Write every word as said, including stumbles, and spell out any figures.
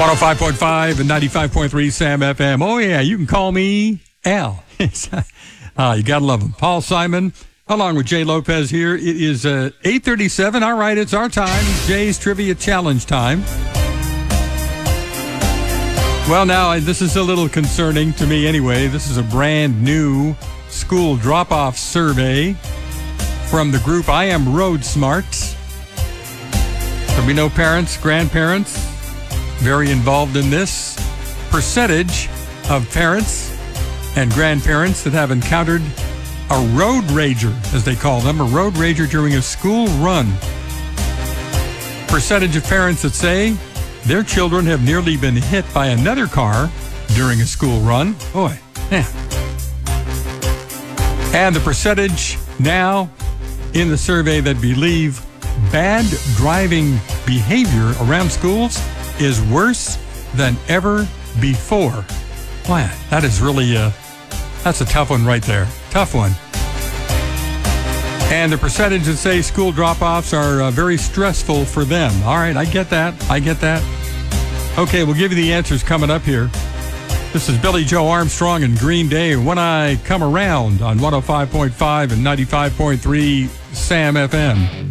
one oh five point five and ninety-five point three Sam F M. Oh, yeah, you can call me Al. uh, you got to love him. Paul Simon, along with Jay Lopez here. It is uh, eight thirty-seven. All right, it's our time. Jay's Trivia Challenge time. Well, now, I, this is a little concerning to me anyway. This is a brand new school drop-off survey from the group I Am Road Smart. So we know parents, grandparents, very involved in this. Percentage of parents and grandparents that have encountered a road rager, as they call them, a road rager during a school run. Percentage of parents that say their children have nearly been hit by another car during a school run. Boy, yeah. And the percentage now in the survey that believe bad driving behavior around schools is worse than ever before. Wow, that is really, uh, that's a tough one right there. Tough one. And the percentage that say school drop-offs are uh, very stressful for them. All right, I get that. I get that. Okay, we'll give you the answers coming up here. This is Billy Joe Armstrong and Green Day, When I Come Around on one oh five point five and ninety-five point three Sam F M.